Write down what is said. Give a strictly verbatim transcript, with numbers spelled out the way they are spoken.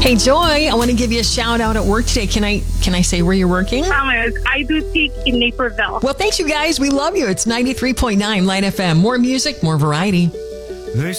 Hey, Joy, I want to give you a shout out at work today. Can I can I say where you're working? Promise. I do teach in Naperville. Well, thanks, you guys. We love you. It's ninety-three point nine Light F M. More music, more variety.